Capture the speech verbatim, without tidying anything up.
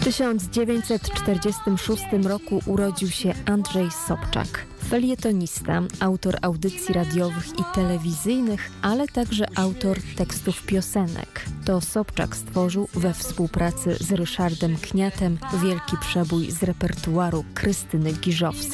tysiąc dziewięćset czterdziestym szóstym roku urodził się Andrzej Sobczak. Felietonista, autor audycji radiowych i telewizyjnych, ale także autor tekstów piosenek. To Sobczak stworzył we współpracy z Ryszardem Kniatem wielki przebój z repertuaru Krystyny Giżowskiej.